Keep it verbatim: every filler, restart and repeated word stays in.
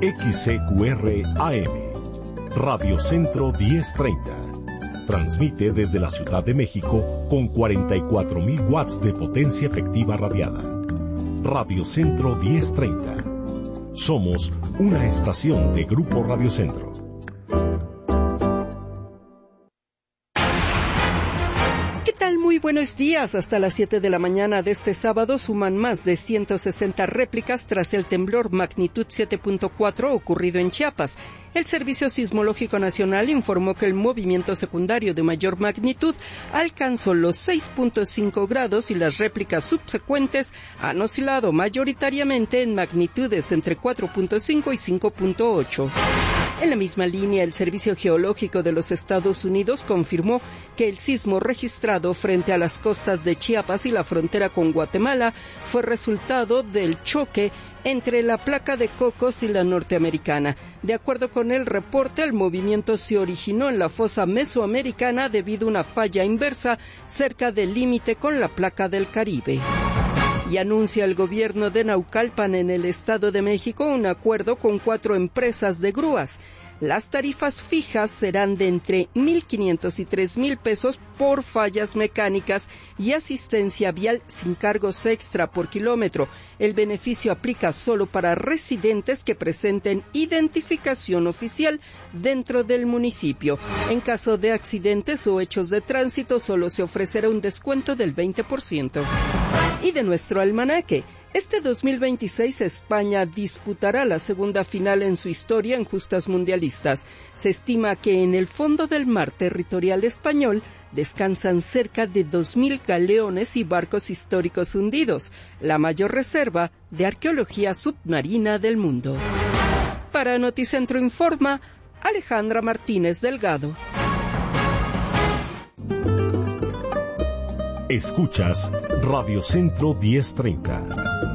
X C Q R A M, Radio Centro diez treinta. Transmite desde la Ciudad de México con cuarenta y cuatro mil watts de potencia efectiva radiada. Radio Centro diez treinta. Somos una estación de Grupo Radio Centro. Muy buenos días. Hasta las siete de la mañana de este sábado suman más de ciento sesenta réplicas tras el temblor magnitud siete punto cuatro ocurrido en Chiapas. El Servicio Sismológico Nacional informó que el movimiento secundario de mayor magnitud alcanzó los seis punto cinco grados y las réplicas subsecuentes han oscilado mayoritariamente en magnitudes entre cuatro punto cinco y cinco punto ocho. En la misma línea, el Servicio Geológico de los Estados Unidos confirmó que el sismo registrado frente a las costas de Chiapas y la frontera con Guatemala fue resultado del choque entre la placa de Cocos y la norteamericana. De acuerdo con el reporte, el movimiento se originó en la fosa mesoamericana debido a una falla inversa cerca del límite con la placa del Caribe. Y anuncia el gobierno de Naucalpan en el Estado de México un acuerdo con cuatro empresas de grúas. Las tarifas fijas serán de entre mil quinientos y tres mil pesos por fallas mecánicas y asistencia vial sin cargos extra por kilómetro. El beneficio aplica solo para residentes que presenten identificación oficial dentro del municipio. En caso de accidentes o hechos de tránsito, solo se ofrecerá un descuento del veinte por ciento. Y de nuestro almanaque. Este dos mil veintiséis España disputará la segunda final en su historia en justas mundialistas. Se estima que en el fondo del mar territorial español descansan cerca de dos mil galeones y barcos históricos hundidos, la mayor reserva de arqueología submarina del mundo. Para Noticentro Informa, Alejandra Martínez Delgado. Escuchas Radio Centro diez treinta.